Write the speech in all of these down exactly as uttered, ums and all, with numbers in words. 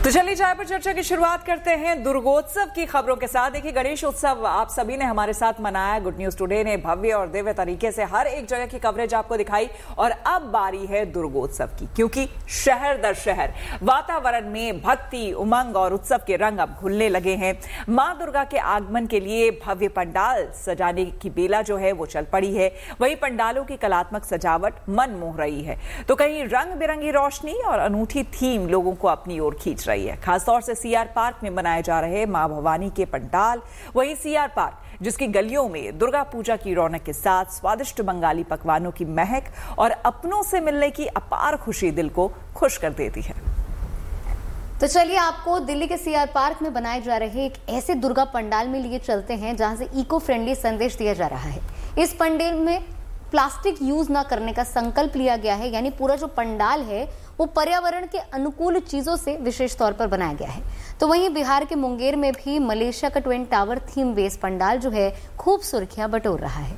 तो चलिए चाय पर चर्चा की शुरुआत करते हैं दुर्गोत्सव की खबरों के साथ। देखिए, गणेश उत्सव आप सभी ने हमारे साथ मनाया। गुड न्यूज टुडे ने भव्य और दिव्य तरीके से हर एक जगह की कवरेज आपको दिखाई और अब बारी है दुर्गोत्सव की, क्योंकि शहर दर शहर वातावरण में भक्ति, उमंग और उत्सव के रंग अब घुलने लगे हैं। मां दुर्गा के आगमन के लिए भव्य पंडाल सजाने की बेला जो है वो चल पड़ी है। वही पंडालों की कलात्मक सजावट मन मोह रही है, तो कहीं रंग बिरंगी रोशनी और अनूठी थीम लोगों को अपनी ओर खींच रही है। खासतौर से सीआर पार्क में बनाए जा रहे मां भवानी के पंडाल, वही सीआर पार्क जिसकी गलियों में दुर्गा पूजा की रौनक के साथ स्वादिष्ट बंगाली पकवानों की महक और अपनों से मिलने की अपार खुशी दिल को खुश कर देती है। तो चलिए आपको दिल्ली के सीआर पार्क में बनाए जा रहे एक ऐसे दुर्गा पंडाल में लिए चलते हैं जहां से इको फ्रेंडली संदेश दिया जा रहा है। इस पंडाल में प्लास्टिक यूज ना करने का संकल्प लिया गया है, यानी पूरा जो पंडाल है वो पर्यावरण के अनुकूल चीजों से विशेष तौर पर बनाया गया है। तो वहीं बिहार के मुंगेर में भी मलेशिया का twin tower theme based pandal जो है खूब सुर्खियां बटोर रहा है।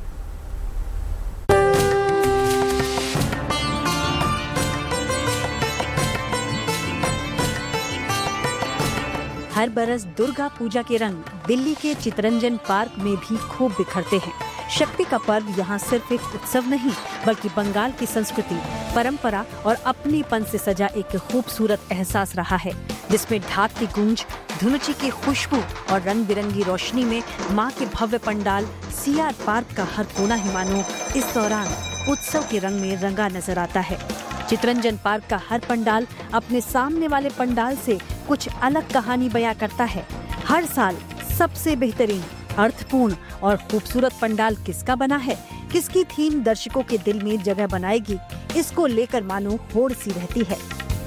हर बरस दुर्गा पूजा के रंग दिल्ली के चितरंजन पार्क में भी खूब बिखरते हैं। शक्ति का पर्व यहाँ सिर्फ एक उत्सव नहीं, बल्कि बंगाल की संस्कृति, परंपरा और अपनीपन से सजा एक खूबसूरत एहसास रहा है, जिसमें ढाक की गूंज, धुनुची की खुशबू और रंग बिरंगी रोशनी में मां के भव्य पंडाल सीआर पार्क का हर कोना ही मानो इस दौरान उत्सव के रंग में रंगा नजर आता है। चितरंजन पार्क का हर पंडाल अपने सामने वाले पंडाल से कुछ अलग कहानी बयां करता है। हर साल सबसे बेहतरीन, अर्थपूर्ण और खूबसूरत पंडाल किसका बना है, किसकी थीम दर्शकों के दिल में जगह बनाएगी, इसको लेकर मानो होड़ सी रहती है।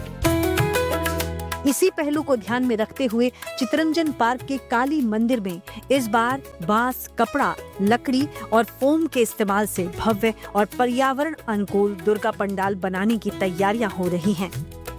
इसी पहलू को ध्यान में रखते हुए चितरंजन पार्क के काली मंदिर में इस बार बांस, कपड़ा, लकड़ी और फोम के इस्तेमाल से भव्य और पर्यावरण अनुकूल दुर्गा पंडाल बनाने की तैयारियां हो रही हैं।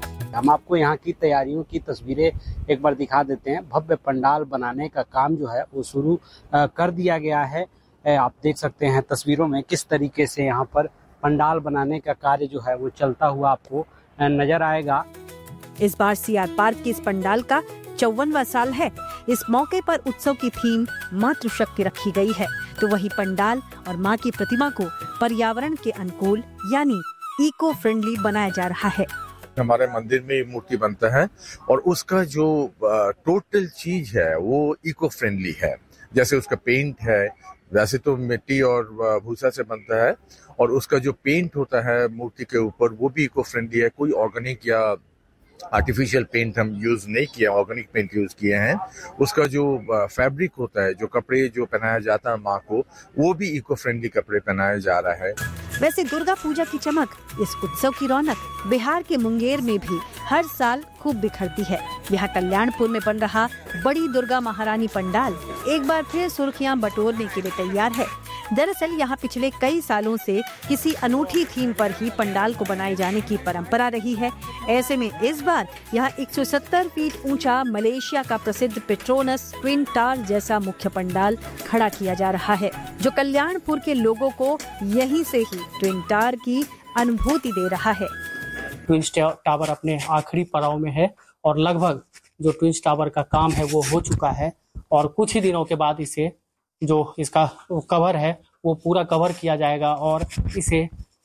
हम आपको यहाँ की तैयारियों की तस्वीरें एक बार दिखा देते हैं। भव्य पंडाल बनाने का काम जो है वो शुरू कर दिया गया है। आप देख सकते हैं तस्वीरों में किस तरीके से यहाँ पर पंडाल बनाने का कार्य जो है वो चलता हुआ आपको नजर आएगा। इस बार सीआर पार्क के इस पंडाल का चौवनवा साल है। इस मौके पर उत्सव की थीम मातृशक्ति रखी गई है, तो वही पंडाल और मां की प्रतिमा को पर्यावरण के अनुकूल यानी इको फ्रेंडली बनाया जा रहा है। हमारे मंदिर में मूर्ति बनता है और उसका जो टोटल चीज है वो इको फ्रेंडली है। जैसे उसका पेंट है, वैसे तो मिट्टी और भूसा से बनता है, और उसका जो पेंट होता है मूर्ति के ऊपर वो भी इको फ्रेंडली है। कोई ऑर्गेनिक या आर्टिफिशियल पेंट हम यूज नहीं किया, ऑर्गेनिक पेंट यूज किए हैं। उसका जो फैब्रिक होता है, जो कपड़े जो पहनाया जाता है माँ को, वो भी इको फ्रेंडली कपड़े पहनाया जा रहा है। वैसे दुर्गा पूजा की चमक, इस उत्सव की रौनक बिहार के मुंगेर में भी हर साल खूब बिखरती है। यहाँ कल्याणपुर में बन रहा बड़ी दुर्गा महारानी पंडाल एक बार फिर सुर्खियां बटोरने के लिए तैयार है। दरअसल यहाँ पिछले कई सालों से किसी अनूठी थीम पर ही पंडाल को बनाए जाने की परंपरा रही है। ऐसे में इस बार यहाँ एक सौ सत्तर फीट ऊंचा मलेशिया का प्रसिद्ध पेट्रोनस ट्विन टावर जैसा मुख्य पंडाल खड़ा किया जा रहा है, जो कल्याणपुर के लोगों को यहीं से ही ट्विन टावर की अनुभूति दे रहा है। ट्विन टावर अपने आखिरी पड़ाव में है और लगभग जो ट्विन टावर का काम है वो हो चुका है, और कुछ ही दिनों के बाद इसे जो इसका कवर है वो पूरा कवर किया जाएगा और इसे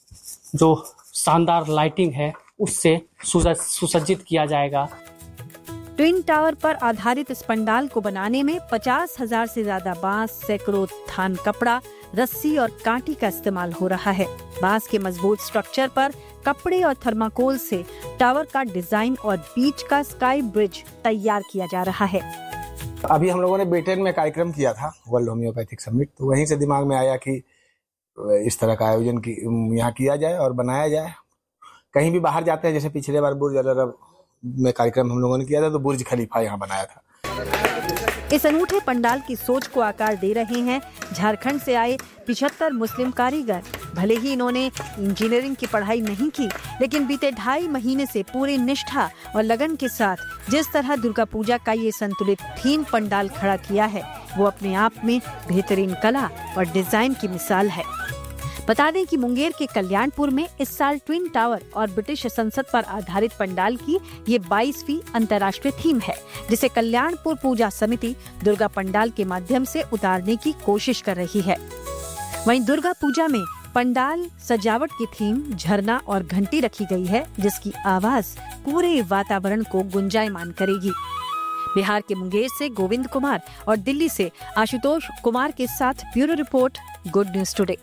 जो शानदार लाइटिंग है उससे सुसज्जित किया जाएगा। ट्विन टावर पर आधारित इस पंडाल को बनाने में पचास हजार से ज्यादा बांस, सैकड़ों थान कपड़ा, रस्सी और कांटी का इस्तेमाल हो रहा है। बांस के मजबूत स्ट्रक्चर पर कपड़े और थर्माकोल से टावर का डिजाइन और बीच का स्काई ब्रिज तैयार किया जा रहा है। अभी हम लोगों ने ब्रिटेन में कार्यक्रम किया था, वर्ल्ड होम्योपैथिक समिट, तो वहीं से दिमाग में आया कि इस तरह का आयोजन की यहाँ किया जाए और बनाया जाए। कहीं भी बाहर जाते हैं, जैसे पिछले बार बुर्ज अल अरब में कार्यक्रम हम लोगों ने किया था तो बुर्ज खलीफा यहाँ बनाया था। इस अनूठे पंडाल की सोच को आकार दे रहे हैं झारखंड से आए पिछहत्तर मुस्लिम कारीगर। भले ही इन्होंने इंजीनियरिंग की पढ़ाई नहीं की, लेकिन बीते ढाई महीने से पूरी निष्ठा और लगन के साथ जिस तरह दुर्गा पूजा का ये संतुलित थीम पंडाल खड़ा किया है, वो अपने आप में बेहतरीन कला और डिजाइन की मिसाल है। बता दें कि मुंगेर के कल्याणपुर में इस साल ट्विन टावर और ब्रिटिश संसद पर आधारित पंडाल की ये बाईसवीं अंतर्राष्ट्रीय थीम है, जिसे कल्याणपुर पूजा समिति दुर्गा पंडाल के माध्यम से उतारने की कोशिश कर रही है। वहीं दुर्गा पूजा में पंडाल सजावट की थीम झरना और घंटी रखी गई है, जिसकी आवाज पूरे वातावरण को गुंजायमान करेगी। बिहार के मुंगेर से गोविंद कुमार और दिल्ली से आशुतोष कुमार के साथ bureau report, good news today.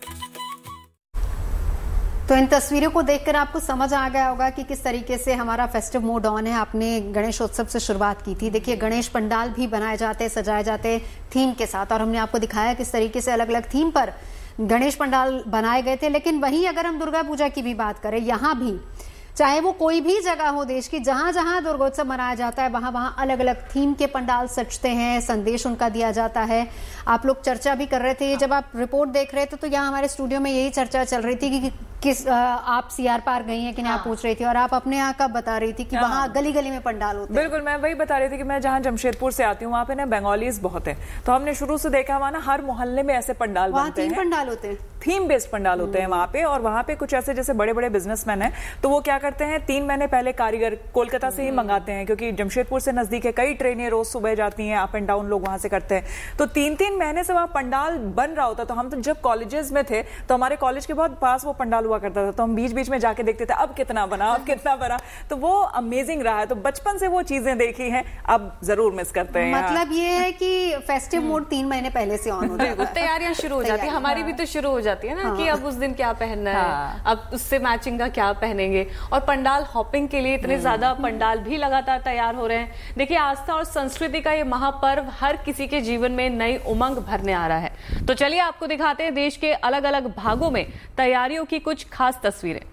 तो इन तस्वीरों को देखकर आपको समझ आ गया होगा कि किस तरीके से हमारा फेस्टिव मोड ऑन है। आपने गणेशोत्सव से शुरुआत की थी। देखिए, गणेश पंडाल भी बनाए जाते, सजाए जाते थीम के साथ, और हमने आपको दिखाया किस तरीके से अलग अलग थीम पर गणेश पंडाल बनाए गए थे। लेकिन वहीं अगर हम दुर्गा पूजा की भी बात करें, यहाँ भी चाहे वो कोई भी जगह हो देश की, जहां जहां दुर्गोत्सव मनाया जाता है वहां वहां अलग अलग थीम के पंडाल सजते हैं, संदेश उनका दिया जाता है। आप लोग चर्चा भी कर रहे थे, जब आप रिपोर्ट देख रहे थे तो यहाँ हमारे स्टूडियो में यही चर्चा चल रही थी कि, कि किस आप सीआर पार्क गई हैं कि नहीं, आप पूछ रही थी, और आप अपने यहाँ का बता रही थी कि वहाँ गली गली में पंडाल होते हैं। बिल्कुल, मैं वही बता रही थी कि मैं जहाँ जमशेदपुर से आती हूँ वहाँ पे ना बंगालीज बहुत है, तो हमने शुरू से देखा वहाँ ना हर मोहल्ले में ऐसे पंडाल बनते हैं, पंडाल होते हैं, थीम बेस्ड पंडाल होते हैं वहाँ पे। और वहाँ पे कुछ ऐसे जैसे बड़े बड़े बिजनेसमैन हैं, तो वो क्या करते हैं, तीन महीने पहले कारीगर कोलकाता से ही मंगाते हैं, क्योंकि जमशेदपुर से नजदीक है, कई ट्रेनें रोज सुबह जाती हैं, अप एंड डाउन लोग वहां से करते हैं। तो तीन तीन महीने से वहाँ पंडाल बन रहा होता। तो हम तो जब कॉलेजेस में थे तो हमारे कॉलेज के बहुत पास वो पंडाल हुआ करता था, तो हम बीच बीच में जाके देखते थे अब कितना बना, अब कितना बना। तो वो अमेजिंग रहा है। तो बचपन से वो चीजें देखी हैं, अब जरूर मिस करते हैं। मतलब ये है कि फेस्टिव मोड तीन महीने पहले से ऑन होता है, तैयारियां शुरू हो जाती है। हमारी भी तो शुरू हो जाती है ना कि अब उस दिन क्या पहनना है, अब उससे मैचिंग का क्या पहनेंगे। और पंडाल हॉपिंग के लिए इतने ज्यादा पंडाल भी लगातार तैयार हो रहे हैं। देखिए, आस्था और संस्कृति का ये महापर्व हर किसी के जीवन में नई उमंग भरने आ रहा है। तो चलिए आपको दिखाते हैं देश के अलग अलग भागों में तैयारियों की कुछ खास तस्वीरें।